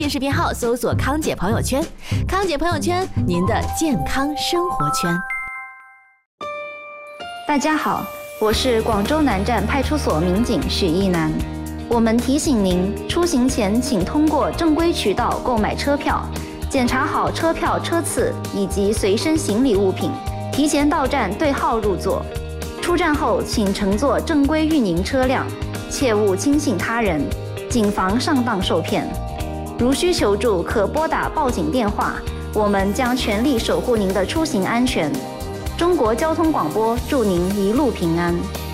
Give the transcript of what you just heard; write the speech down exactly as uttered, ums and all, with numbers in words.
电视编号搜索康姐朋友圈，康姐朋友圈，您的健康生活圈。 大家好，我是广州南站派出所民警许一楠。我们提醒您，出行前请通过正规渠道购买车票，检查好车票车次以及随身行李物品，提前到站对号入座。出站后请乘坐正规运营车辆，切勿轻信他人，谨防上当受骗。如需求助，可拨打报警电话，我们将全力守护您的出行安全。中国交通广播祝您一路平安。